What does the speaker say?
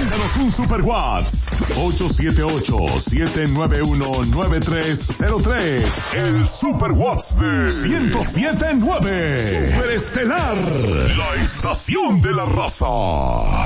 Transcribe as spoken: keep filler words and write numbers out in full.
Mándanos un super WhatsApp. ocho siete ocho, siete nueve uno, nueve tres cero tres. El super WhatsApp de ciento siete punto nueve. Superestelar. La estación de la raza.